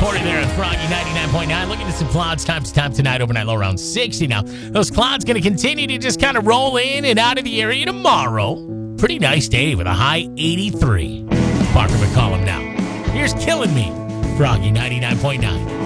Porter there at Froggy 99.9. Looking at some clouds time to time tonight, overnight low around 60. Now, those clouds going to continue to just kind of roll in and out of the area tomorrow. Pretty nice day with a high 83. Parker McCollum now. Here's Killing Me, Froggy 99.9.